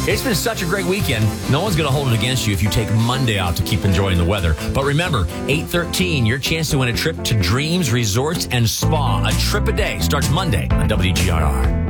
It's been such a great weekend. No one's going to hold it against you if you take Monday off to keep enjoying the weather. But remember, 8/13, your chance to win a trip to Dreams Resorts and Spa. A trip a day starts Monday on WGRR.